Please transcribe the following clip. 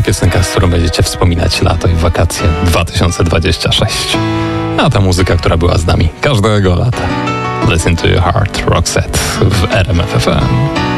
piosenka, z którą będziecie wspominać lato i wakacje 2026. A ta muzyka, która była z nami każdego lata. Listen to your heart, Roxette w RMF FM.